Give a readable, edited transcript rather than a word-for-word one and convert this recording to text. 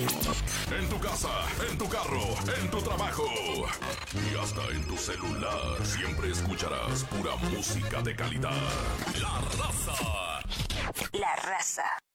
En tu casa, en tu carro, en tu trabajo y hasta en tu celular. Siempre escucharás pura música de calidad. La Raza. La Raza.